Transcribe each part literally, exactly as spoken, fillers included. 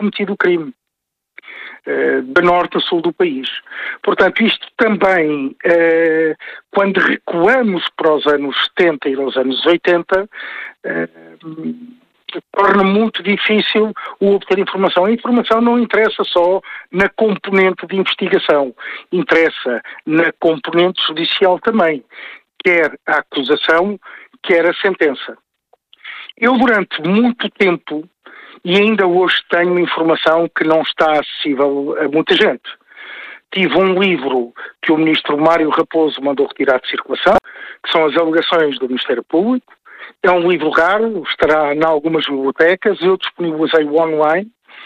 cometido o crime, de norte a sul do país. Portanto, isto também, quando recuamos para os anos setenta e aos anos oitenta, torna muito difícil o obter informação. A informação não interessa só na componente de investigação, interessa na componente judicial também, quer a acusação, quer a sentença. Eu, durante muito tempo, e ainda hoje tenho informação que não está acessível a muita gente. Tive um livro que o ministro Mário Raposo mandou retirar de circulação, que são as alegações do Ministério Público. É um livro raro, estará em algumas bibliotecas, eu disponibilizei-o online.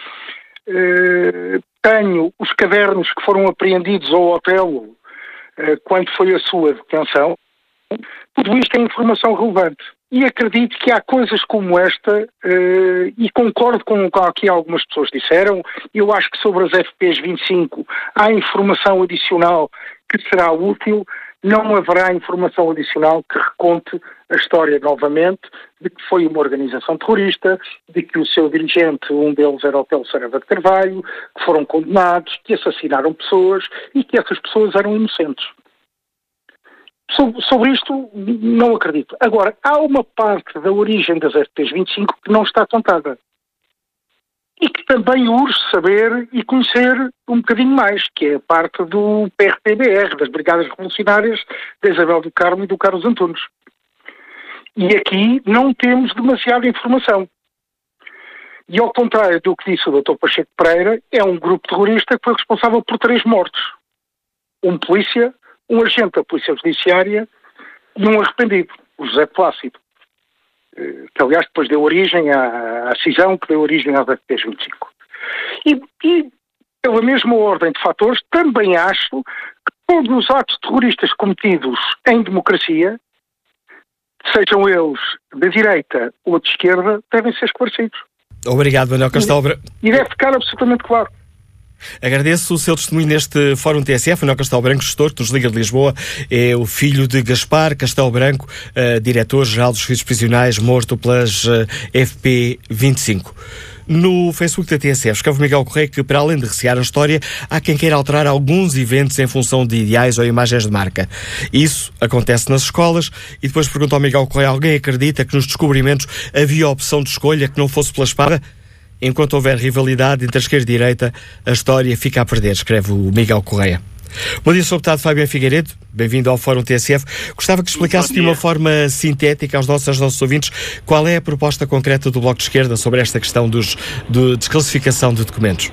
Uh, tenho os cadernos que foram apreendidos ao hotel uh, quando foi a sua detenção. Tudo isto é informação relevante. E acredito que há coisas como esta, uh, e concordo com o que aqui algumas pessoas disseram, eu acho que sobre as F Ps vinte e cinco há informação adicional que será útil, não haverá informação adicional que reconte a história novamente de que foi uma organização terrorista, de que o seu dirigente, um deles era o Paulo Saraiva de Carvalho, que foram condenados, que assassinaram pessoas e que essas pessoas eram inocentes. Sobre, sobre isto, não acredito. Agora, há uma parte da origem das F Ps vinte e cinco que não está contada. E que também urge saber e conhecer um bocadinho mais, que é a parte do P R T B R, das Brigadas Revolucionárias da Isabel do Carmo e do Carlos Antunes. E aqui não temos demasiada informação. E ao contrário do que disse o doutor Pacheco Pereira, é um grupo terrorista que foi responsável por três mortes. Um polícia, um agente da Polícia Judiciária e um arrependido, o José Plácido, que aliás depois deu origem à, à cisão que deu origem às F Ps vinte e cinco. E, e pela mesma ordem de fatores, também acho que todos os atos terroristas cometidos em democracia, sejam eles de direita ou de esquerda, devem ser esclarecidos. Obrigado, Manuel Castelo Branco. E deve ficar absolutamente claro. Agradeço o seu testemunho neste Fórum T S F. Manuel Castelo Branco, gestor que nos liga de Lisboa, é o filho de Gaspar Castelo Branco, uh, diretor-geral dos Serviços Prisionais, morto pelas uh, F P vinte e cinco. No Facebook da T S F, escreve Miguel Correia que, para além de recear a história, há quem queira alterar alguns eventos em função de ideais ou imagens de marca. Isso acontece nas escolas. E depois pergunta ao Miguel Correia: alguém acredita que nos descobrimentos havia opção de escolha que não fosse pela espada? Enquanto houver rivalidade entre a esquerda e a direita, a história fica a perder, escreve o Miguel Correia. Bom dia, senhor Deputado Fábio Figueiredo, bem-vindo ao Fórum T S F. Gostava que explicasse de uma forma sintética aos nossos, aos nossos ouvintes qual é a proposta concreta do Bloco de Esquerda sobre esta questão dos, de desclassificação de documentos.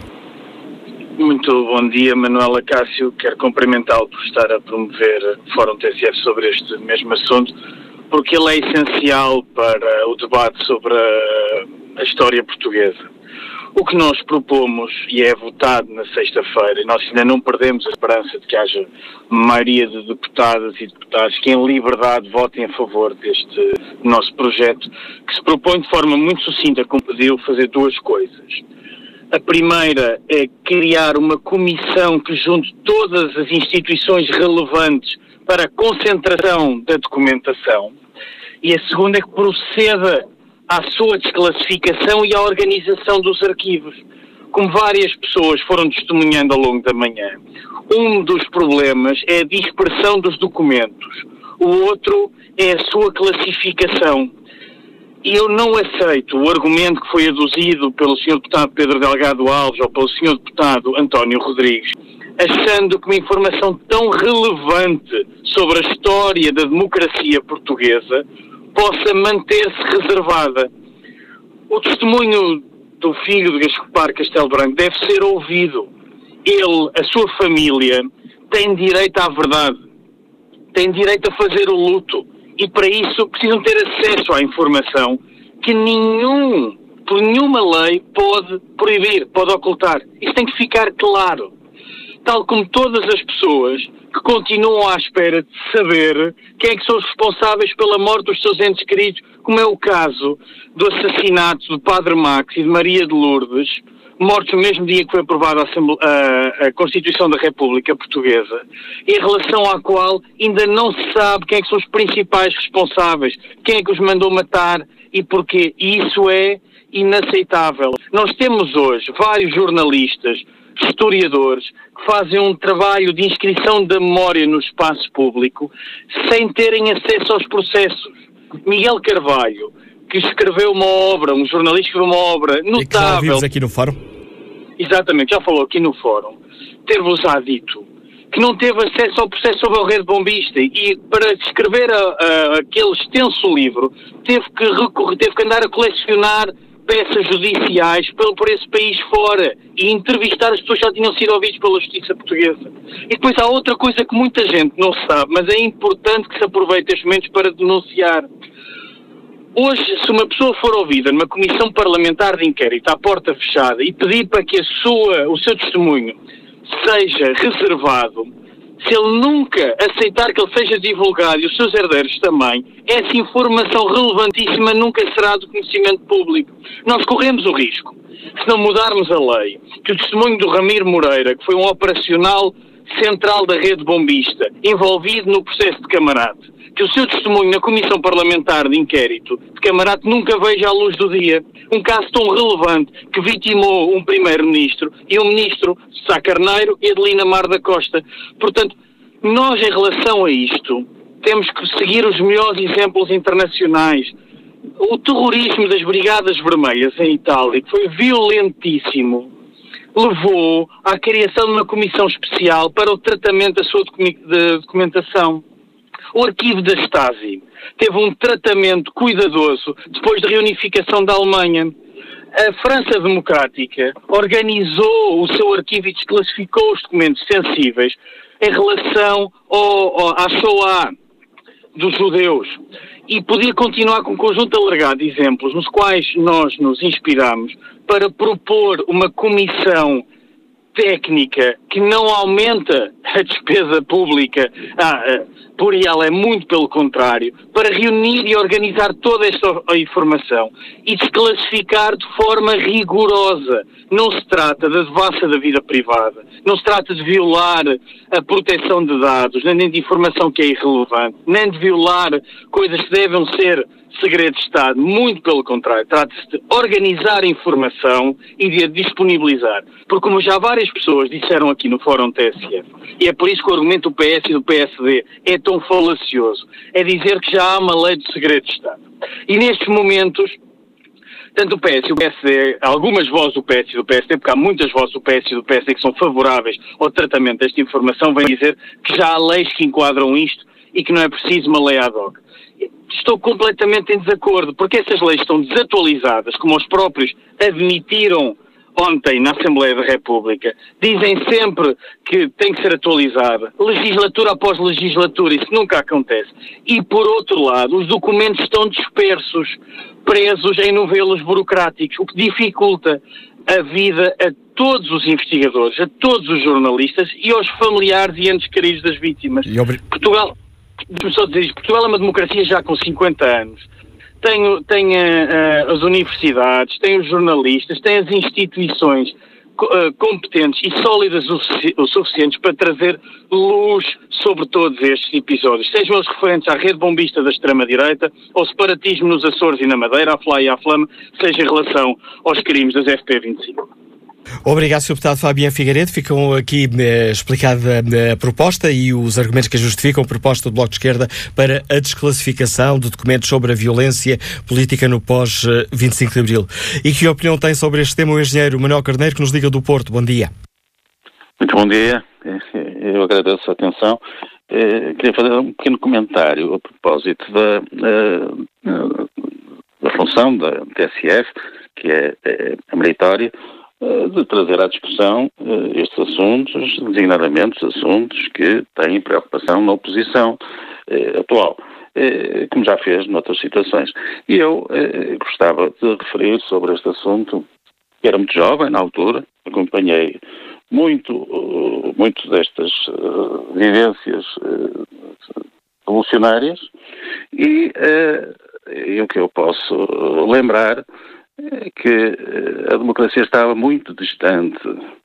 Muito bom dia, Manuela Cássio. Quero cumprimentá-lo por estar a promover o Fórum T S F sobre este mesmo assunto, porque ele é essencial para o debate sobre a, a história portuguesa. O que nós propomos, e é votado na sexta-feira, e nós ainda não perdemos a esperança de que haja maioria de deputadas e deputados que em liberdade votem a favor deste nosso projeto, que se propõe de forma muito sucinta, como pediu, fazer duas coisas. A primeira é criar uma comissão que junte todas as instituições relevantes para a concentração da documentação, e a segunda é que proceda à sua desclassificação e à organização dos arquivos. Como várias pessoas foram testemunhando ao longo da manhã, um dos problemas é a dispersão dos documentos, o outro é a sua classificação. E eu não aceito o argumento que foi aduzido pelo senhor Deputado Pedro Delgado Alves ou pelo senhor Deputado António Rodrigues, achando que uma informação tão relevante sobre a história da democracia portuguesa possa manter-se reservada. O testemunho do filho de Gaspar Castelo Branco deve ser ouvido. Ele, a sua família, tem direito à verdade, tem direito a fazer o luto, e para isso precisam ter acesso à informação que nenhum, por nenhuma lei pode proibir, pode ocultar. Isso tem que ficar claro. Tal como todas as pessoas que continuam à espera de saber quem é que são os responsáveis pela morte dos seus entes queridos, como é o caso do assassinato do Padre Max e de Maria de Lourdes, mortos no mesmo dia que foi aprovada a, a, a Constituição da República Portuguesa, em relação à qual ainda não se sabe quem é que são os principais responsáveis, quem é que os mandou matar e porquê. E isso é inaceitável. Nós temos hoje vários jornalistas, historiadores, que fazem um trabalho de inscrição da memória no espaço público sem terem acesso aos processos. Miguel Carvalho, que escreveu uma obra, um jornalista que escreveu uma obra notável... E que já ouvimos aqui no fórum. Exatamente, já falou aqui no fórum. Ter-vos-á dito que não teve acesso ao processo sobre a rede bombista e para escrever a, a, aquele extenso livro teve que, recorrer, teve que andar a colecionar peças judiciais por, por esse país fora e entrevistar as pessoas que já tinham sido ouvidas pela justiça portuguesa. E depois há outra coisa que muita gente não sabe, mas é importante que se aproveite estes momentos para denunciar. Hoje, se uma pessoa for ouvida numa comissão parlamentar de inquérito à porta fechada e pedir para que a sua, o seu testemunho seja reservado, se ele nunca aceitar que ele seja divulgado e os seus herdeiros também, essa informação relevantíssima nunca será do conhecimento público. Nós corremos o risco, se não mudarmos a lei, que o testemunho do Ramiro Moreira, que foi um operacional central da rede bombista, envolvido no processo de Camarate, que o seu testemunho na Comissão Parlamentar de Inquérito de Camarate nunca veja a luz do dia. Um caso tão relevante que vitimou um primeiro-ministro e um ministro, Sá Carneiro e Adelina Mar da Costa. Portanto, nós em relação a isto temos que seguir os melhores exemplos internacionais. O terrorismo das Brigadas Vermelhas em Itália, que foi violentíssimo, levou à criação de uma comissão especial para o tratamento da sua documentação. O arquivo da Stasi teve um tratamento cuidadoso depois da reunificação da Alemanha. A França Democrática organizou o seu arquivo e desclassificou os documentos sensíveis em relação ao, ao, à Shoah dos judeus. E podia continuar com um conjunto alargado de exemplos nos quais nós nos inspiramos para propor uma comissão técnica que não aumenta a despesa pública, ah, por ela é muito pelo contrário, para reunir e organizar toda esta informação e desclassificar de forma rigorosa. Não se trata da devassa da vida privada, não se trata de violar a proteção de dados, nem de informação que é irrelevante, nem de violar coisas que devem ser segredo de Estado, muito pelo contrário, trata-se de organizar a informação e de a disponibilizar, porque como já várias pessoas disseram aqui no Fórum T S F, e é por isso que o argumento do P S e do P S D é tão falacioso, é dizer que já há uma lei de segredo de Estado. E nestes momentos, tanto o P S e o P S D, algumas vozes do P S e do P S D, porque há muitas vozes do P S e do P S D que são favoráveis ao tratamento desta informação, vêm dizer que já há leis que enquadram isto e que não é preciso uma lei ad hoc. Estou completamente em desacordo, porque essas leis estão desatualizadas, como os próprios admitiram ontem na Assembleia da República. Dizem sempre que tem que ser atualizada, legislatura após legislatura, isso nunca acontece. E, por outro lado, os documentos estão dispersos, presos em novelos burocráticos, o que dificulta a vida a todos os investigadores, a todos os jornalistas e aos familiares e entes queridos das vítimas. Portugal... Deixa-me só dizer isto, Portugal é uma democracia já com cinquenta anos. Tem, tem uh, as universidades, tem os jornalistas, tem as instituições uh, competentes e sólidas o, sufici- o suficientes para trazer luz sobre todos estes episódios, sejam os referentes à rede bombista da extrema-direita, ao separatismo nos Açores e na Madeira, à F L A e à Flama, seja em relação aos crimes das F P vinte e cinco. Obrigado, senhor Deputado Fabiano Figueiredo. Ficam aqui eh, explicada a proposta e os argumentos que justificam a proposta do Bloco de Esquerda para a desclassificação de documentos sobre a violência política no pós vinte e cinco de Abril. E que opinião tem sobre este tema o engenheiro Manuel Carneiro, que nos liga do Porto? Bom dia. Muito bom dia. Eu agradeço a atenção. Queria fazer um pequeno comentário a propósito da, da, da função da T S F, que é, é meritória, de trazer à discussão uh, estes assuntos, designadamente os assuntos que têm preocupação na oposição uh, atual, uh, como já fez noutras situações. E eu uh, gostava de referir sobre este assunto, que era muito jovem na altura, acompanhei muito, uh, muito destas uh, vivências uh, revolucionárias e, uh, e o que eu posso lembrar que a democracia estava muito distante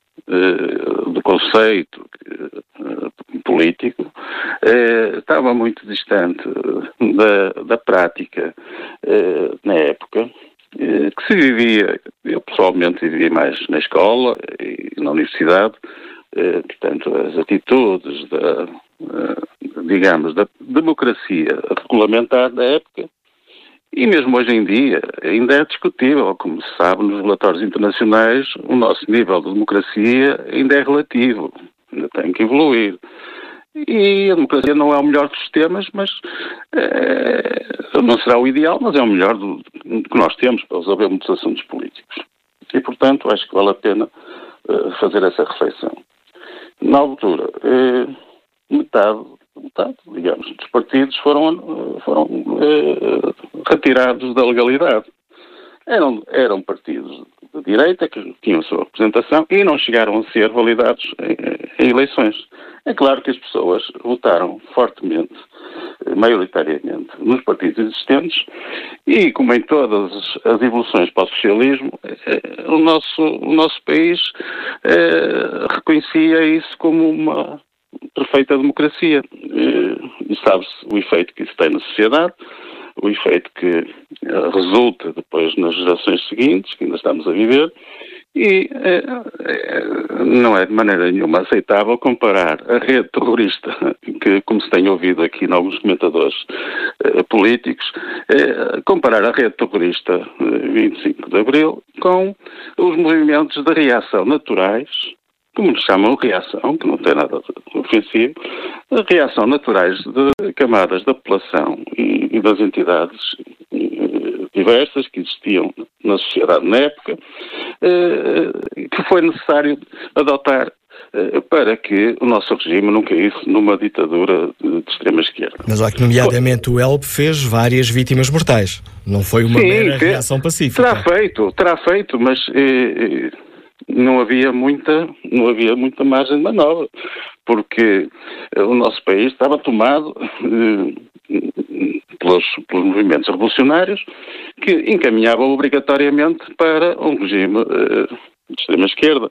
uh, do conceito uh, político, uh, estava muito distante da, da prática uh, na época, que se vivia, eu pessoalmente vivia mais na escola e na universidade, portanto, as atitudes da, digamos, da democracia regulamentar da época, e mesmo hoje em dia ainda é discutível, como se sabe nos relatórios internacionais, o nosso nível de democracia ainda é relativo, ainda tem que evoluir. E a democracia não é o melhor dos sistemas, mas é, não será o ideal, mas é o melhor do, do que nós temos para resolver muitos assuntos políticos. E, portanto, acho que vale a pena uh, fazer essa reflexão. Na altura, uh, metade, metade, digamos, dos partidos foram, uh, foram uh, retirados da legalidade. Eram, eram partidos de direita que tinham a sua representação e não chegaram a ser validados em, em eleições. É claro que as pessoas votaram fortemente, maioritariamente, nos partidos existentes e, como em todas as evoluções para o socialismo, o nosso, o nosso país eh, reconhecia isso como uma perfeita democracia. E sabe-se o efeito que isso tem na sociedade, o efeito que resulta depois nas gerações seguintes, que ainda estamos a viver, e eh, não é de maneira nenhuma aceitável comparar a rede terrorista, que, como se tem ouvido aqui em alguns comentadores eh, políticos, eh, comparar a rede terrorista eh, vinte e cinco de Abril com os movimentos de reação naturais, como nos chamam reação, que não tem nada de ofensivo, reação naturais de camadas da população e, e das entidades diversas que existiam na sociedade na época, eh, que foi necessário adotar eh, para que o nosso regime não caísse numa ditadura de, de extrema esquerda. Mas olha que, nomeadamente, o E L P fez várias vítimas mortais. Não foi uma Sim, mera reação pacífica. Terá feito, terá feito, mas eh, não havia muita, não havia muita margem de manobra, porque eh, o nosso país estava tomado eh, pelos, pelos movimentos revolucionários que encaminhavam obrigatoriamente para um regime eh, de extrema-esquerda.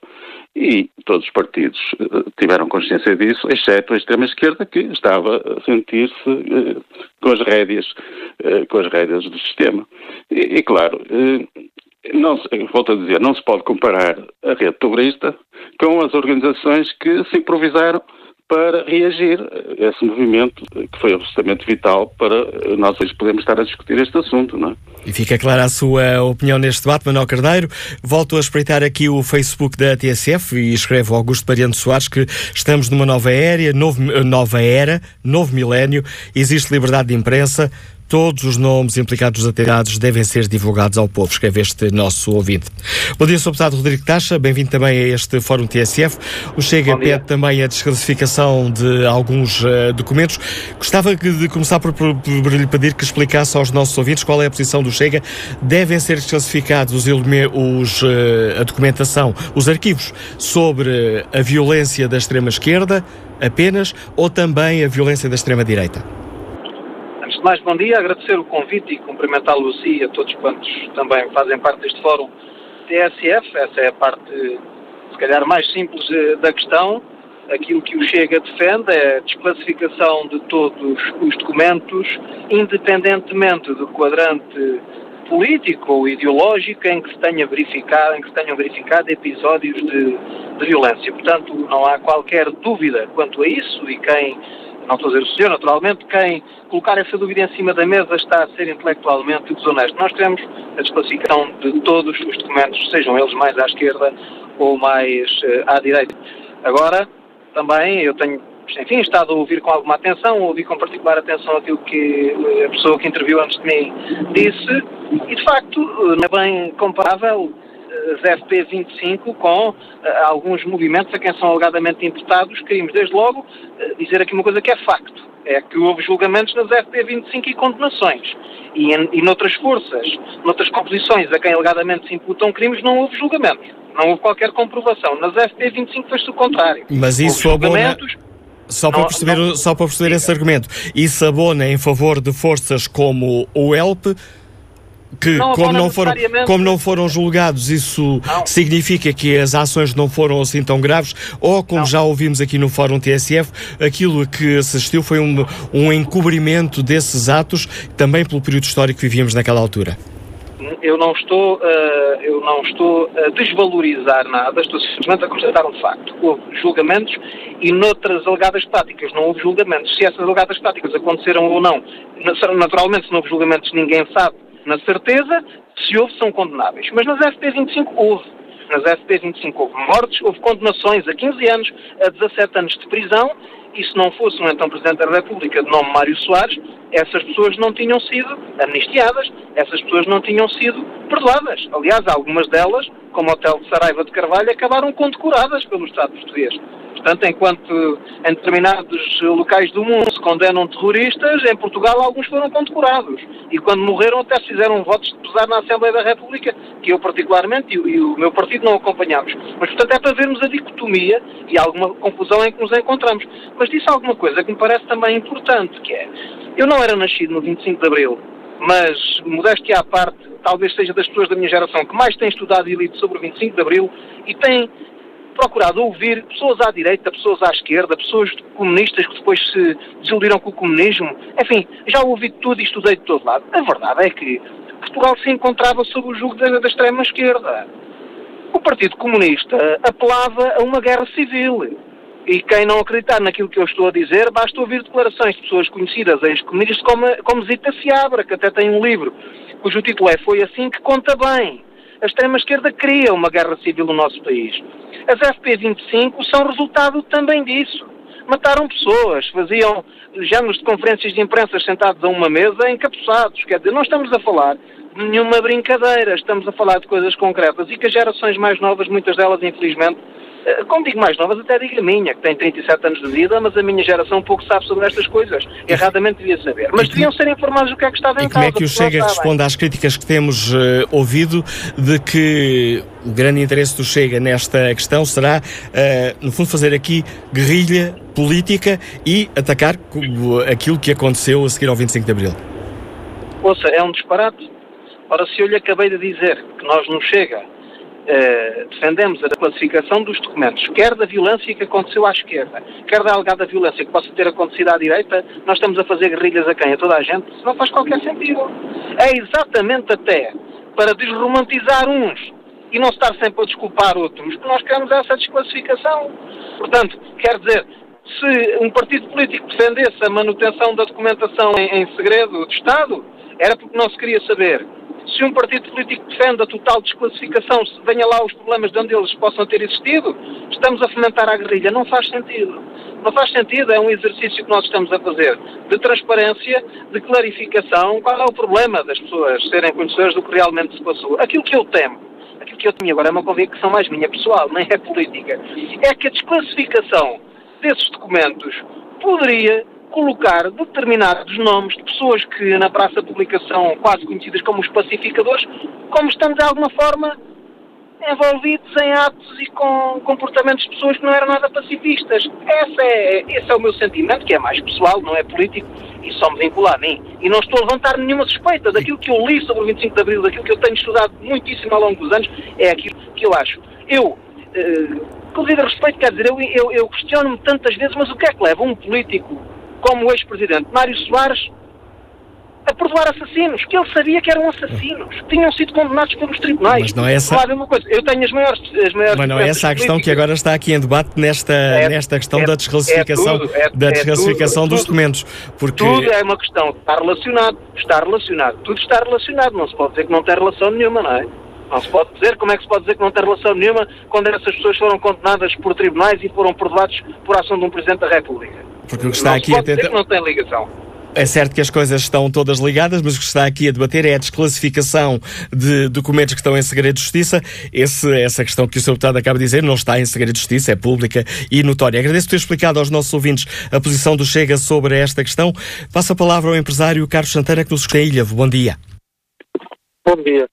E todos os partidos eh, tiveram consciência disso, exceto a extrema-esquerda, que estava a sentir-se eh, com as rédeas, eh, com as rédeas do sistema. E, e claro, eh, não se, volto a dizer, não se pode comparar a rede terrorista com as organizações que se improvisaram para reagir a esse movimento, que foi absolutamente vital para nós hoje podermos estar a discutir este assunto, não é? E fica clara a sua opinião neste debate, Manuel Carneiro. Volto a espreitar aqui o Facebook da T S F e escreve o Augusto Pariano Soares que estamos numa nova era, novo, nova era, novo milénio, existe liberdade de imprensa, todos os nomes implicados nos atentados devem ser divulgados ao povo, escreve este nosso ouvinte. Bom dia, senhor Deputado Rodrigo Taxa, bem-vindo também a este Fórum T S F. O Chega pede também a desclassificação de alguns uh, documentos. Gostava de começar por, por, por lhe pedir que explicasse aos nossos ouvintes qual é a posição do Chega. Devem ser desclassificados os, os, uh, a documentação, os arquivos sobre a violência da extrema-esquerda apenas ou também a violência da extrema-direita? Antes de mais, bom dia, agradecer o convite e cumprimentá-lo a si e a todos quantos também fazem parte deste fórum T S F. Essa é a parte, se calhar, mais simples da questão. Aquilo que o Chega defende é a desclassificação de todos os documentos, independentemente do quadrante político ou ideológico em que se tenha verificado, em que se tenham verificado episódios de, de violência. Portanto, não há qualquer dúvida quanto a isso e quem... Não estou a dizer o senhor, naturalmente, quem colocar essa dúvida em cima da mesa está a ser intelectualmente desonesto. Nós temos a desclassificação de todos os documentos, sejam eles mais à esquerda ou mais uh, à direita. Agora, também, eu tenho, enfim, estado a ouvir com alguma atenção, ouvi com particular atenção aquilo que a pessoa que interviu antes de mim disse, e de facto não é bem comparável as F P vinte e cinco com uh, alguns movimentos a quem são alegadamente imputados crimes. Desde logo, uh, dizer aqui uma coisa que é facto, é que houve julgamentos nas F P vinte e cinco e condenações. E, em, e noutras forças, noutras composições a quem alegadamente se imputam crimes, não houve julgamento. Não houve qualquer comprovação. Nas F P vinte e cinco foi-se o contrário. Mas isso abona... Só para, perceber, não, só para perceber esse argumento, isso abona em favor de forças como o E L P, que não, como, não foram, como não foram julgados, isso não. significa que as ações não foram assim tão graves, ou como não. já ouvimos aqui no Fórum T S F, aquilo que assistiu foi um, um encobrimento desses atos, também pelo período histórico que vivíamos naquela altura? eu não estou, uh, eu não estou a desvalorizar nada, estou simplesmente a constatar um facto. Houve julgamentos e noutras alegadas práticas não houve julgamentos. Se essas alegadas práticas aconteceram ou não, naturalmente se não houve julgamentos ninguém sabe, na certeza, se houve são condenáveis. Mas nas F P vinte e cinco houve. Nas F P vinte e cinco houve mortes, houve condenações a quinze anos, a dezassete anos de prisão, e se não fosse um então Presidente da República de nome Mário Soares, essas pessoas não tinham sido amnistiadas, essas pessoas não tinham sido perdoadas. Aliás, algumas delas, como o Hotel de Saraiva de Carvalho, acabaram condecoradas pelo Estado português. Portanto, enquanto em determinados locais do mundo se condenam terroristas, em Portugal alguns foram condecorados. E quando morreram até se fizeram votos de pesar na Assembleia da República, que eu particularmente e, e o meu partido não acompanhámos. Mas, portanto, é para vermos a dicotomia e alguma confusão em que nos encontramos. Mas disse alguma coisa que me parece também importante, que é, eu não era nascido no vinte e cinco de Abril, mas, modéstia à parte, talvez seja das pessoas da minha geração que mais têm estudado e lido sobre o vinte e cinco de Abril e têm procurado ouvir pessoas à direita, pessoas à esquerda, pessoas comunistas que depois se desiludiram com o comunismo. Enfim, já ouvi tudo e estudei de todo lado. A verdade é que Portugal se encontrava sob o jugo da, da extrema esquerda. O Partido Comunista apelava a uma guerra civil. E quem não acreditar naquilo que eu estou a dizer, basta ouvir declarações de pessoas conhecidas, ex-comunistas, como, como Zita Seabra, que até tem um livro, cujo título é Foi Assim, que conta bem. A extrema-esquerda cria uma guerra civil no nosso país. As F P vinte e cinco são resultado também disso. Mataram pessoas, faziam géneros de conferências de imprensa sentados a uma mesa encapuçados. Quer dizer, não estamos a falar de nenhuma brincadeira, estamos a falar de coisas concretas e que as gerações mais novas, muitas delas infelizmente, como digo mais novas, até digo a minha, que tem trinta e sete anos de vida, mas a minha geração pouco sabe sobre estas coisas. Erradamente devia saber. Mas deviam ser informados do que é que estava em causa. E como é que o Chega responde às críticas que temos uh, ouvido de que o grande interesse do Chega nesta questão será, uh, no fundo, fazer aqui guerrilha política e atacar aquilo que aconteceu a seguir ao vinte e cinco de Abril? Ouça, é um disparate. Ora, se eu lhe acabei de dizer que nós não Chega Uh, defendemos a classificação dos documentos, quer da violência que aconteceu à esquerda, quer da alegada violência que possa ter acontecido à direita, nós estamos a fazer guerrilhas a quem? A toda a gente? Isso não faz qualquer sentido. É exatamente até para desromantizar uns e não estar sempre a desculpar outros que nós queremos essa desclassificação. Portanto, quer dizer, se um partido político defendesse a manutenção da documentação em, em segredo de Estado, era porque não se queria saber. Se um partido político defende a total desclassificação, se venha lá os problemas de onde eles possam ter existido, estamos a fomentar a guerrilha. Não faz sentido. Não faz sentido, é um exercício que nós estamos a fazer de transparência, de clarificação. Qual é o problema das pessoas serem conhecedoras do que realmente se passou? Aquilo que eu temo, aquilo que eu tenho agora é uma convicção mais minha pessoal, nem é política, é que a desclassificação desses documentos poderia colocar determinados nomes de pessoas que na praça pública são quase conhecidas como os pacificadores, como estando de alguma forma envolvidos em atos e com comportamentos de pessoas que não eram nada pacifistas. Esse é, esse é o meu sentimento, que é mais pessoal, não é político, e só me vincula a mim. E não estou a levantar nenhuma suspeita daquilo que eu li sobre o vinte e cinco de Abril, daquilo que eu tenho estudado muitíssimo ao longo dos anos, é aquilo que eu acho. Eu, eh, com devido respeito, quer dizer, eu, eu, eu questiono-me tantas vezes, mas o que é que leva um político como o ex-presidente Mário Soares a perdoar assassinos, que ele sabia que eram assassinos, que tinham sido condenados pelos tribunais. Mas não é essa... Não há uma coisa. Eu tenho as maiores... As maiores Mas não é essa a questão políticas. Que agora está aqui em debate nesta, é, nesta questão é, da desclassificação, é tudo, é, da desclassificação é tudo, dos tudo, documentos. Porque... Tudo é uma questão que está relacionado, está relacionado, tudo está relacionado, não se pode dizer que não tem relação nenhuma, não é? Não se pode dizer, como é que se pode dizer que não tem relação nenhuma quando essas pessoas foram condenadas por tribunais e foram perdoados por ação de um Presidente da República? Porque o que está não aqui se pode a dizer que não tem ligação. É certo que as coisas estão todas ligadas, mas o que está aqui a debater é a desclassificação de documentos que estão em segredo de justiça. Esse, essa questão que o senhor Deputado acaba de dizer não está em segredo de justiça, é pública e notória. Agradeço por ter explicado aos nossos ouvintes a posição do Chega sobre esta questão. Passo a palavra ao empresário Carlos Santana, que nos escuta em Ilhavo. Bom dia. Bom dia.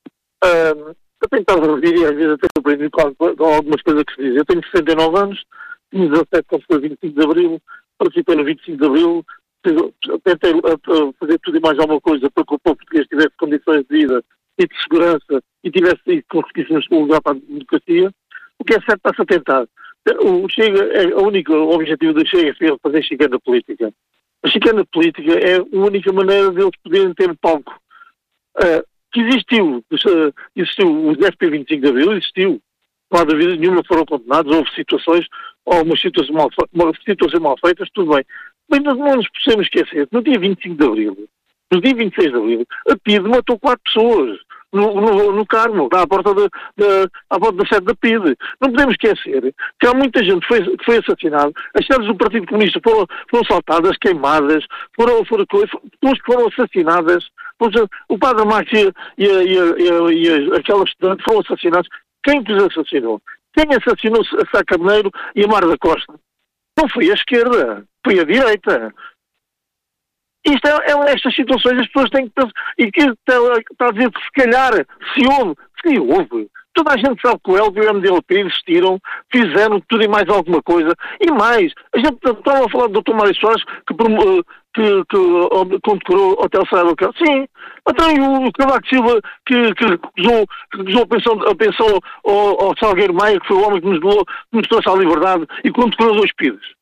Um, eu tenho estado a ouvir e às vezes até surpreendido com, com algumas coisas que se dizem. Eu tenho sessenta e nove anos, tinha dezassete quando foi vinte e cinco de Abril, participei no vinte e cinco de Abril, tentei fazer tudo e mais alguma coisa para que o povo português tivesse condições de vida e de segurança e tivesse e conseguíssemos um lugar para a democracia. O que é certo está-se a tentar. O Chega, é, o único objetivo do Chega é fazer chicana política. A chicana política é a única maneira deles poderem ter palco. Uh, que existiu, existiu o F P vinte e cinco de Abril, existiu. Não há dúvida nenhuma, foram condenados, houve situações, algumas situações mal, situações mal feitas, tudo bem. Mas não nos podemos esquecer, no dia vinte e cinco de Abril, no dia vinte e seis de Abril, a P I D matou quatro pessoas no, no, no Carmo, à porta, de, de, à porta da sede da P I D. Não podemos esquecer que há muita gente que foi, que foi assassinada, as sedes do Partido Comunista foram, foram assaltadas, queimadas, foram, foram, pessoas que foram assassinadas, o Padre Max e, e, e, e, e aquela estudante foram assassinados. Quem que os assassinou? Quem assassinou a Sá Carneiro e a Mar da Costa? Não foi a esquerda, foi a direita. Isto é, é, estas situações as pessoas têm que pensar. E que está, está a dizer que se calhar se houve, se houve. Toda a gente sabe que o Hélio e o M D L P existiram, fizeram tudo e mais alguma coisa. E mais, a gente estava a falar do doutor Mário Soares que, que, que condecorou o Hotel Saraiva. Sim, até o Cavaco Silva que, que usou, que usou a pensão, a pensão ao, ao Salgueiro Maia, que foi o homem que nos, doou, que nos trouxe à liberdade e condecorou dois P I Ds.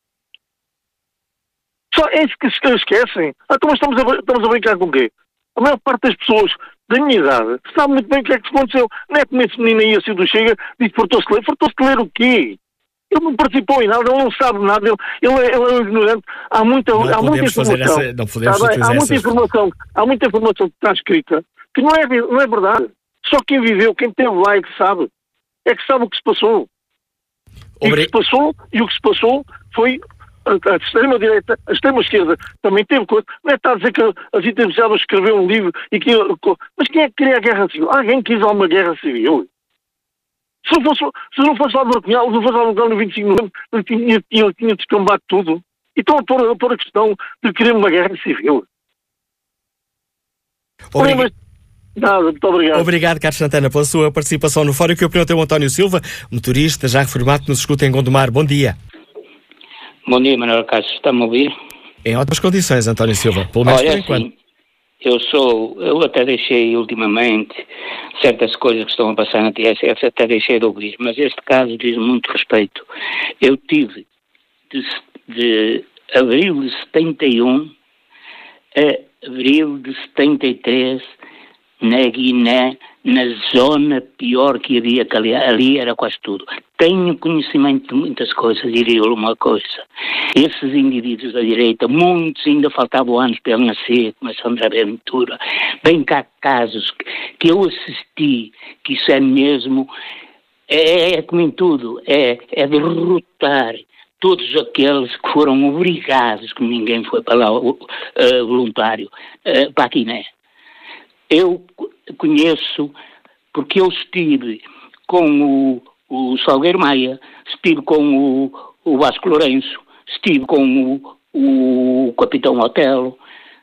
Só é isso que se esquecem. Ah, então estamos a, estamos a brincar com o quê? A maior parte das pessoas da minha idade sabe muito bem o que é que se aconteceu. Não é como esse menino aí assim do Chega disse que fartou-se de ler. Fartou-se de ler o quê? Ele não participou em nada, ele não sabe nada, ele, ele, é, ele é um ignorante. Há muita, há muita informação. Essa, não podemos tá bem, há muita informação, há muita informação que está escrita que não é, não é verdade. Só quem viveu, quem esteve lá é que sabe. É que sabe o que se passou. E o que se passou, e o que se passou foi a extrema-direita, a extrema-esquerda também teve coisa. Não é estar a dizer que a Zita precisava escrever um livro e que... Mas quem é que queria a guerra civil? Alguém quis alguma guerra civil? Se não fosse, se não fosse Álvaro Cunhal, se não fosse Álvaro Cunhal no vinte e cinco de novembro, ele tinha, tinha, tinha descambado tudo. E estão a pôr, a pôr a questão de querer uma guerra civil. Obrigado. Nada, muito obrigado. Obrigado, Carlos Santana, pela sua participação no Fórum. Que opinião tem o António Silva, motorista já reformado que nos escuta em Gondomar. Bom dia. Bom dia, Manuel Castro. Está-me a ouvir? Em ótimas condições, António Silva. Pelo menos Olha, por enquanto. Assim, eu sou... Eu até deixei ultimamente certas coisas que estão a passar na T S F, até deixei de ouvir, mas este caso diz muito respeito. Eu tive de, de abril de setenta e um a abril de setenta e três na Guiné, na zona pior que havia, que ali, ali era quase tudo. Tenho conhecimento de muitas coisas, diria-lhe uma coisa. Esses indivíduos da direita, muitos ainda faltavam anos para ele nascer, como a Sandra Ventura. Bem cá casos que, que eu assisti, que isso é mesmo, é, é como em tudo, é, é derrotar todos aqueles que foram obrigados, que ninguém foi para lá uh, voluntário, uh, para a Guiné. Eu conheço, porque eu estive com o, o Salgueiro Maia, estive com o, o Vasco Lourenço, estive com o, o Capitão Otelo.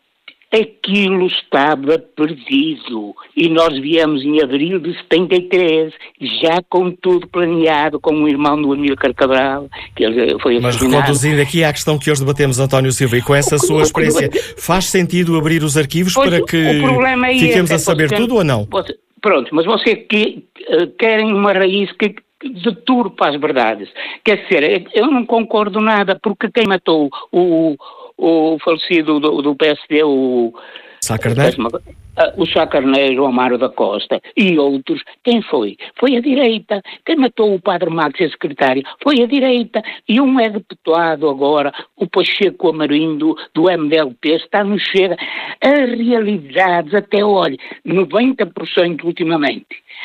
Aquilo estava perdido e nós viemos em abril de setenta e três, já com tudo planeado, com o irmão do Amílcar Cabral, que ele foi assassinado. Mas reconduzindo aqui à questão que hoje debatemos, António Silva, e com essa o, sua experiência, o, faz sentido abrir os arquivos pois, para que é fiquemos esse, a saber você, tudo ou não? Você, pronto, mas você que, uh, querem uma raiz que deturpa as verdades. Quer dizer, eu não concordo nada, porque quem matou o... o falecido do, do P S D, o Sá Carneiro, o Sá Carneiro, o Amaro da Costa e outros, quem foi? Foi a direita. Quem matou o Padre Max e a secretária foi a direita. E um é deputado agora, o Pacheco Amarim do, do M D L P, está no Chega. As realidades, até olhe, noventa por cento ultimamente,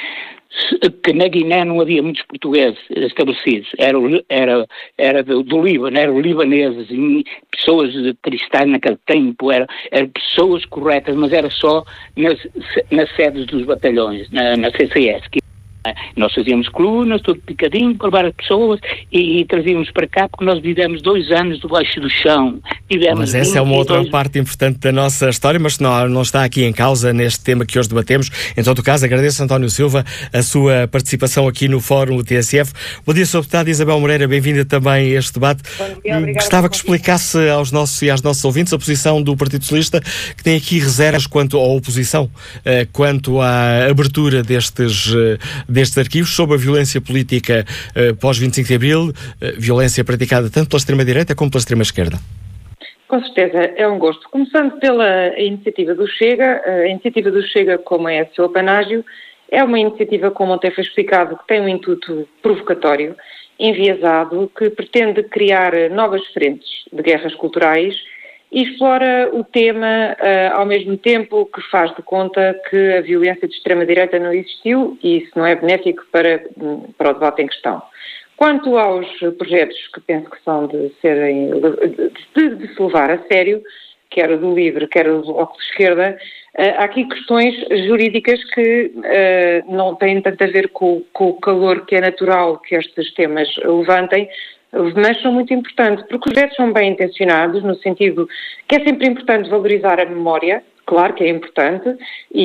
que na Guiné não havia muitos portugueses estabelecidos, era, era, era do, do Líbano, eram libaneses, e pessoas cristãs naquele tempo, eram, eram pessoas corretas, mas era só nas, nas sedes dos batalhões, na, na C C S, que nós fazíamos colunas, tudo picadinho, para levar as pessoas e, e trazíamos para cá, porque nós vivemos dois anos debaixo do chão. Tivemos mas essa é uma outra dois... parte importante da nossa história, mas não, não está aqui em causa neste tema que hoje debatemos. Em todo caso, agradeço, António Silva, a sua participação aqui no Fórum T S F. Bom dia, senhor Deputado. Isabel Moreira, bem-vinda também a este debate. Dia, Gostava que explicasse aos nossos e às nossas ouvintes a posição do Partido Socialista, que tem aqui reservas quanto à oposição, quanto à abertura destes destes arquivos sobre a violência política uh, pós vinte e cinco de Abril, uh, violência praticada tanto pela extrema-direita como pela extrema-esquerda. Com certeza, é um gosto. Começando pela iniciativa do Chega, a iniciativa do Chega, como é seu apanágio, é uma iniciativa, como ontem foi explicado, que tem um intuito provocatório, enviesado, que pretende criar novas frentes de guerras culturais e explora o tema uh, ao mesmo tempo que faz de conta que a violência de extrema-direita não existiu e isso não é benéfico para, para o debate em questão. Quanto aos projetos que penso que são de serem de, de se levar a sério, quer do LIVRE, quer do Bloco de Esquerda, há aqui questões jurídicas que uh, não têm tanto a ver com, com o calor que é natural que estes temas levantem, mas são muito importantes, porque os projetos são bem intencionados, no sentido que é sempre importante valorizar a memória, claro que é importante,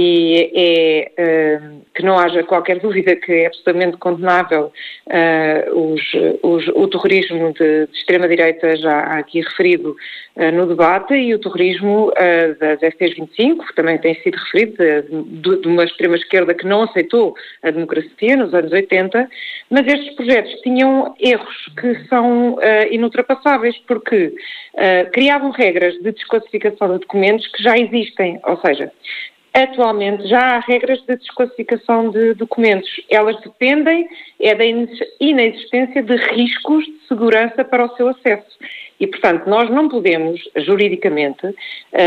e é uh, que não haja qualquer dúvida que é absolutamente condenável uh, os, os, o terrorismo de, de extrema-direita, já aqui referido uh, no debate, e o terrorismo uh, das F Ps vinte e cinco, que também tem sido referido, de, de uma extrema-esquerda que não aceitou a democracia nos anos oitenta, mas estes projetos tinham erros que são uh, inultrapassáveis, porque uh, criavam regras de desclassificação de documentos que já existem. Ou seja, atualmente já há regras de desclassificação de documentos. Elas dependem é da inexistência de riscos de segurança para o seu acesso. E, portanto, nós não podemos, juridicamente, uh,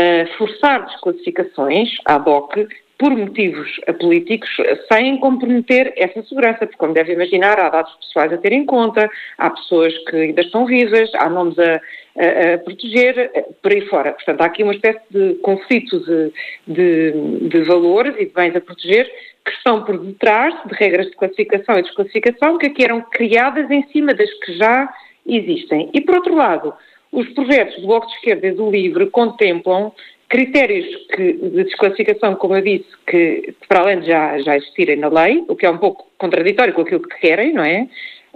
forçar desclassificações ad hoc por motivos políticos, sem comprometer essa segurança, porque, como deve imaginar, há dados pessoais a ter em conta, há pessoas que ainda estão vivas, há nomes a, a, a proteger, por aí fora. Portanto, há aqui uma espécie de conflito de, de, de valores e de bens a proteger que estão por detrás de regras de classificação e desclassificação que aqui eram criadas em cima das que já existem. E, por outro lado, os projetos do Bloco de Esquerda e do LIVRE contemplam critérios que, de desclassificação, como eu disse, que para além de já, já existirem na lei, o que é um pouco contraditório com aquilo que querem, não é?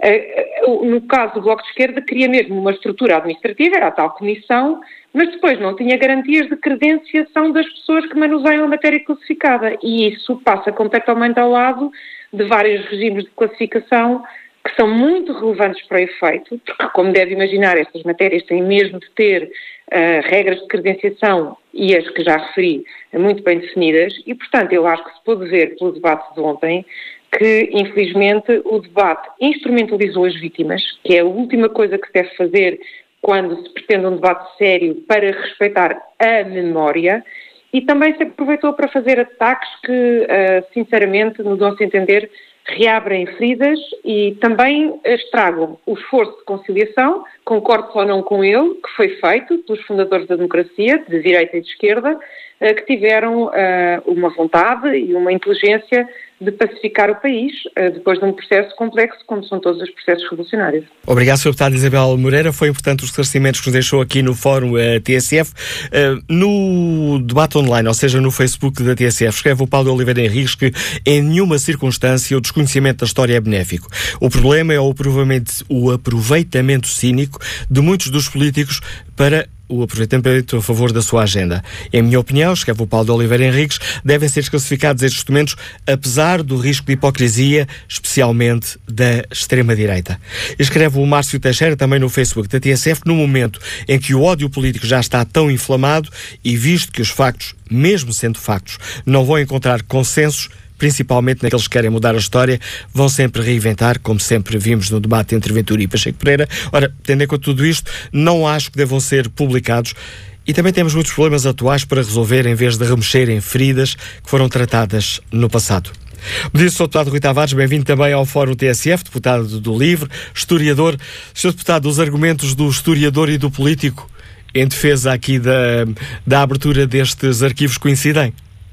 No caso do Bloco de Esquerda, queria mesmo uma estrutura administrativa, era a tal comissão, mas depois não tinha garantias de credenciação das pessoas que manuseiam a matéria classificada. E isso passa completamente ao lado de vários regimes de classificação que são muito relevantes para o efeito, porque, como deve imaginar, estas matérias têm mesmo de ter uh, regras de credenciação e as que já referi muito bem definidas, e, portanto, eu acho que se pôde ver pelo debate de ontem que, infelizmente, o debate instrumentalizou as vítimas, que é a última coisa que se deve fazer quando se pretende um debate sério para respeitar a memória, e também se aproveitou para fazer ataques que, uh, sinceramente, nos dão-se a entender, reabrem feridas e também estragam o esforço de conciliação, concordo ou não com ele, que foi feito pelos fundadores da democracia, de direita e de esquerda, que tiveram uh, uma vontade e uma inteligência de pacificar o país, uh, depois de um processo complexo, como são todos os processos revolucionários. Obrigado, senhora Deputada Isabel Moreira. Foi importante os esclarecimentos que nos deixou aqui no Fórum uh, T S F. Uh, no debate online, ou seja, no Facebook da T S F, escreve o Paulo Oliveira Henriques que em nenhuma circunstância o desconhecimento da história é benéfico. O problema é o aproveitamento, o aproveitamento cínico de muitos dos políticos para o aproveitamento a favor da sua agenda. Em minha opinião, escreve o Paulo de Oliveira Henriques, devem ser desclassificados estes documentos, apesar do risco de hipocrisia, especialmente da extrema-direita. Escreve o Márcio Teixeira, também no Facebook da T S F, no momento em que o ódio político já está tão inflamado e visto que os factos, mesmo sendo factos, não vão encontrar consensos, principalmente naqueles que querem mudar a história, vão sempre reinventar, como sempre vimos no debate entre Ventura e Pacheco Pereira. Ora, tendo em conta tudo isto, não acho que devam ser publicados e também temos muitos problemas atuais para resolver em vez de remexer em feridas que foram tratadas no passado. Me disse o deputado Rui Tavares, bem-vindo também ao Fórum T S F, deputado do LIVRE, historiador. senhor Deputado, os argumentos do historiador e do político em defesa aqui da, da abertura destes arquivos coincidem?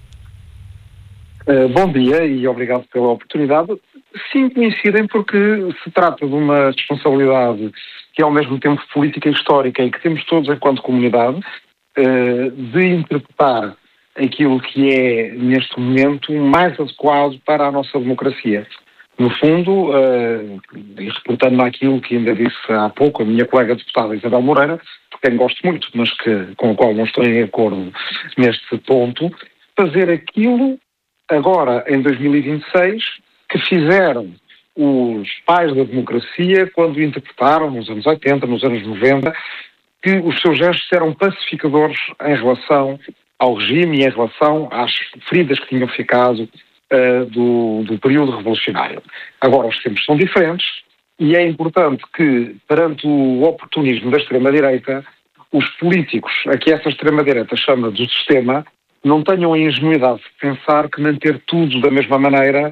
Uh, bom dia e obrigado pela oportunidade. Sim, coincidem porque se trata de uma responsabilidade que é ao mesmo tempo política e histórica e que temos todos enquanto comunidade uh, de interpretar aquilo que é, neste momento, mais adequado para a nossa democracia. No fundo, uh, e reportando àquilo que ainda disse há pouco a minha colega deputada Isabel Moreira, por quem gosto muito, mas que, com o qual não estou em acordo neste ponto, fazer aquilo agora, em dois mil e vinte e seis, que fizeram os pais da democracia quando interpretaram, nos anos oitenta, nos anos noventa, que os seus gestos eram pacificadores em relação ao regime e em relação às feridas que tinham ficado uh, do, do período revolucionário. Agora os tempos são diferentes e é importante que, perante o oportunismo da extrema-direita, os políticos, a que essa extrema-direita chama do sistema, não tenham a ingenuidade de pensar que manter tudo da mesma maneira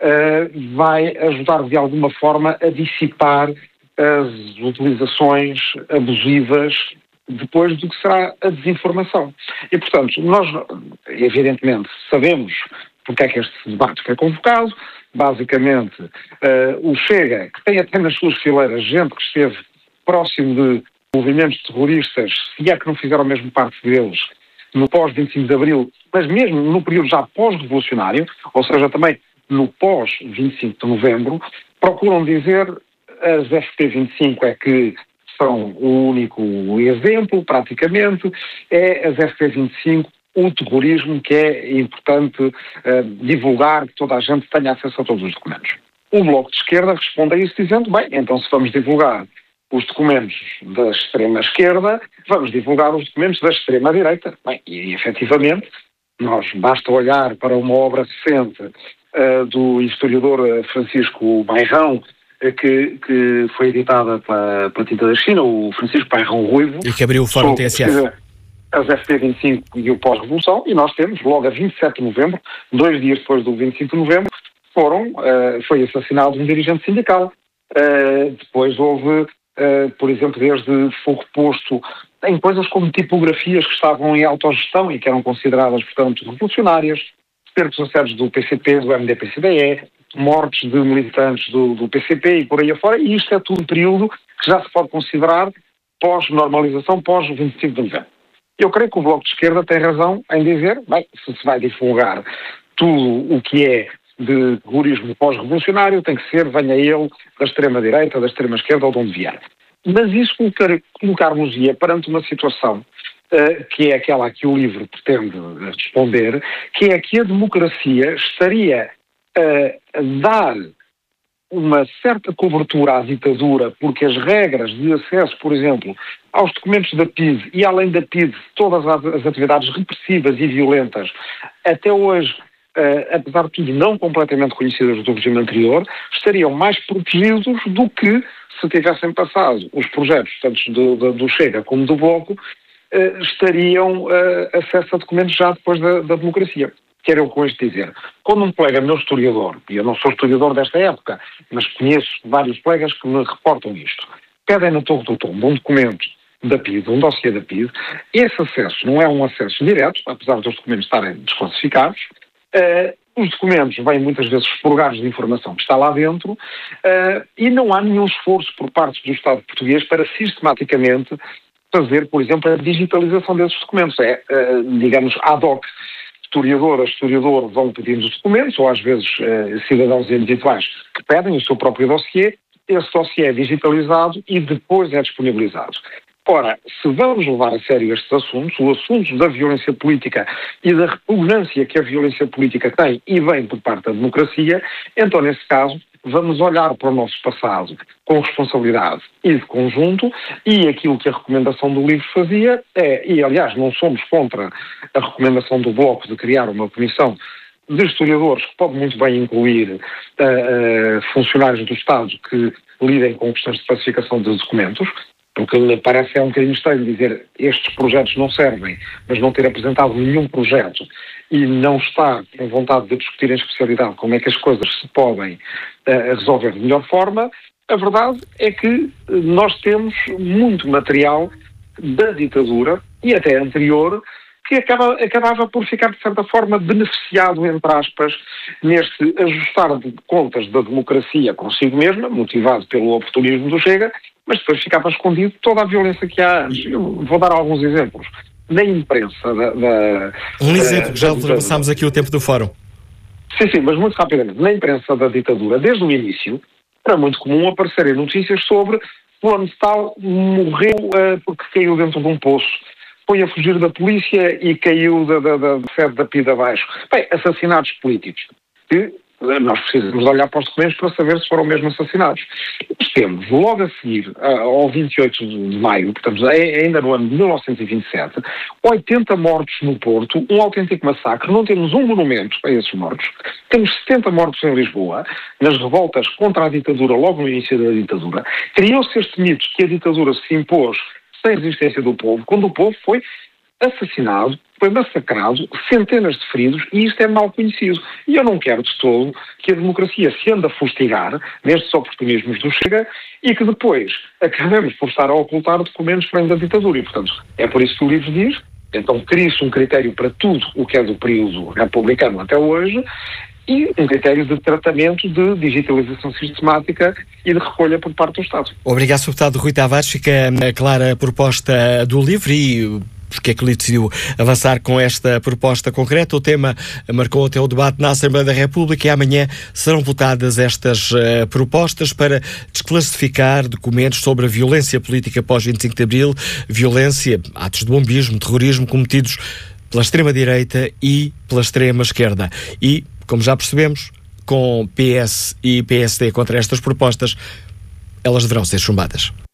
uh, vai ajudar de alguma forma a dissipar as utilizações abusivas depois do que será a desinformação. E, portanto, nós, evidentemente, sabemos porque é que este debate foi convocado. Basicamente, uh, o Chega, que tem até nas suas fileiras gente que esteve próximo de movimentos terroristas, se é que não fizeram mesmo parte deles, no pós-vinte e cinco de Abril, mas mesmo no período já pós-revolucionário, ou seja, também no pós-vinte e cinco de Novembro, procuram dizer as F P vinte e cinco é que são o único exemplo, praticamente, é as F P vinte e cinco o terrorismo que é importante uh, divulgar, que toda a gente tenha acesso a todos os documentos. O Bloco de Esquerda responde a isso dizendo, bem, então se vamos divulgar os documentos da extrema-esquerda, vamos divulgar os documentos da extrema-direita. Bem, e efetivamente, nós basta olhar para uma obra recente uh, do historiador Francisco Bairrão, Que, que foi editada pela, pela Tinta da China, o Francisco Bairrão Ruivo. E que abriu o Fórum T S F. As F P vinte e cinco e o pós-revolução, e nós temos, logo a vinte e sete de novembro, dois dias depois do vinte e cinco de novembro, foram, uh, foi assassinado um dirigente sindical. Uh, depois houve, uh, por exemplo, desde fogo posto em coisas como tipografias que estavam em autogestão e que eram consideradas, portanto, revolucionárias, certos acessos do P C P, do M D P C D E, mortes de militantes do, do P C P e por aí afora, e isto é tudo um período que já se pode considerar pós-normalização, pós-vinte e cinco de novembro. Eu creio que o Bloco de Esquerda tem razão em dizer, bem, se se vai divulgar tudo o que é de terrorismo pós-revolucionário, tem que ser, venha ele, da extrema-direita, da extrema-esquerda ou de onde vier. Mas isso colocar-nos-ia perante uma situação uh, que é aquela a que o livro pretende responder, que é que a democracia estaria a dar uma certa cobertura à ditadura, porque as regras de acesso, por exemplo, aos documentos da P I D e, além da P I D, todas as atividades repressivas e violentas, até hoje, uh, apesar de tudo não completamente conhecidas do regime anterior, estariam mais protegidos do que se tivessem passado os projetos, tanto do, do, do Chega como do Bloco, uh, estariam uh, acesso a documentos já depois da, da democracia. Quero eu com isto dizer, quando um colega meu historiador, e eu não sou historiador desta época, mas conheço vários colegas que me reportam isto, pedem na Torre do Tombo um documento da P I D, um dossiê da P I D, esse acesso não é um acesso direto, apesar dos documentos estarem desclassificados, uh, os documentos vêm muitas vezes expurgados de informação que está lá dentro, uh, e não há nenhum esforço por parte do Estado português para sistematicamente fazer, por exemplo, a digitalização desses documentos. É, uh, digamos, ad hoc. Historiador a historiador vão pedindo os documentos, ou às vezes eh, cidadãos individuais que pedem o seu próprio dossiê, esse dossiê é digitalizado e depois é disponibilizado. Ora, se vamos levar a sério estes assuntos, o assunto da violência política e da repugnância que a violência política tem e vem por parte da democracia, então nesse caso vamos olhar para o nosso passado com responsabilidade e de conjunto, e aquilo que a recomendação do livro fazia é, e aliás não somos contra a recomendação do Bloco de criar uma comissão de historiadores que pode muito bem incluir uh, uh, funcionários do Estado que lidem com questões de classificação de documentos, porque me parece é um bocadinho estranho dizer estes projetos não servem, mas não ter apresentado nenhum projeto e não estar com vontade de discutir em especialidade como é que as coisas se podem uh, resolver de melhor forma. A verdade é que nós temos muito material da ditadura e até anterior que acaba, acabava por ficar, de certa forma, beneficiado, entre aspas, neste ajustar de contas da democracia consigo mesma, motivado pelo oportunismo do Chega, mas depois ficava escondido toda a violência que há antes. Eu vou dar alguns exemplos. Na imprensa da... da um exemplo, da, já da ultrapassámos aqui o tempo do fórum. Sim, sim, mas muito rapidamente. Na imprensa da ditadura, desde o início, era muito comum aparecerem notícias sobre fulano de tal morreu uh, porque caiu dentro de um poço, foi a fugir da polícia e caiu da, da, da sede da P I D abaixo. Bem, assassinatos políticos. Que nós precisamos de olhar para os documentos para saber se foram mesmo assassinados. Nós temos, logo a seguir, ao vinte e oito de maio, portanto, ainda no ano de mil novecentos e vinte e sete, oitenta mortos no Porto, um autêntico massacre. Não temos um monumento a esses mortos. Temos setenta mortos em Lisboa, nas revoltas contra a ditadura, logo no início da ditadura. Criou-se este mito que a ditadura se impôs sem resistência do povo, quando o povo foi assassinado, foi massacrado, centenas de feridos, e isto é mal conhecido. E eu não quero de todo que a democracia se ande a fustigar nestes oportunismos do Chega e que depois acabemos por estar a ocultar documentos que vêm da ditadura. E, portanto, é por isso que o livro diz, então cria-se um critério para tudo o que é do período republicano até hoje, e um critério de tratamento de digitalização sistemática e de recolha por parte do Estado. Obrigado, Senhor Deputado Rui Tavares. Fica clara a proposta do livro e porque é que ele decidiu avançar com esta proposta concreta. O tema marcou até o debate na Assembleia da República e amanhã serão votadas estas uh, propostas para desclassificar documentos sobre a violência política pós vinte e cinco de Abril, violência, atos de bombismo, terrorismo cometidos pela extrema-direita e pela extrema-esquerda. E, como já percebemos, com P S e P S D contra estas propostas, elas deverão ser chumbadas.